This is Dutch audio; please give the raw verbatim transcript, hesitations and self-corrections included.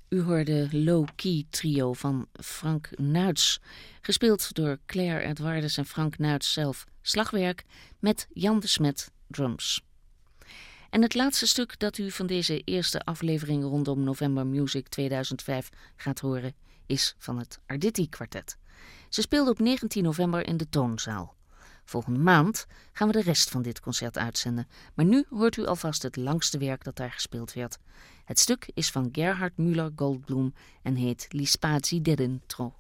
U hoorde Low Key Trio van Frank Nuits, gespeeld door Claire Edwardes en Frank Nuits zelf slagwerk met Jan de Smet drums. En het laatste stuk dat u van deze eerste aflevering rondom November Music tweeduizend vijf gaat horen is van het Arditi Kwartet. Ze speelden op negentien november in de Toonzaal. Volgende maand gaan we de rest van dit concert uitzenden, maar nu hoort u alvast het langste werk dat daar gespeeld werd. Het stuk is van Gerhard Müller-Goldblum en heet Gli Spazi dell'Intro.